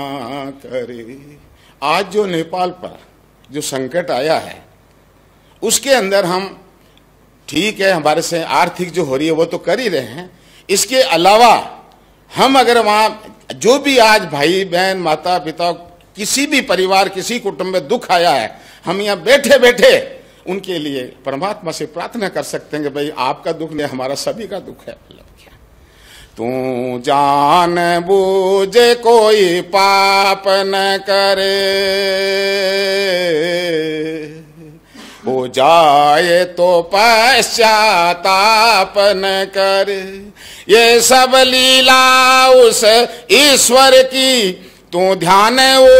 करे। आज जो नेपाल पर जो संकट आया है उसके अंदर हम ठीक है, हमारे से आर्थिक जो हो रही है वो तो कर ही रहे हैं, इसके अलावा हम अगर वहां जो भी आज भाई बहन माता पिता किसी भी परिवार किसी कुटुंब में दुख आया है, हम यहाँ बैठे बैठे उनके लिए परमात्मा से प्रार्थना कर सकते हैं कि भाई आपका दुख नहीं, हमारा सभी का दुख है। तू जान बूझ कोई पाप न करे, हो जाए तो पश्चाताप न करे। ये सब लीला उस ईश्वर की, तू ध्यान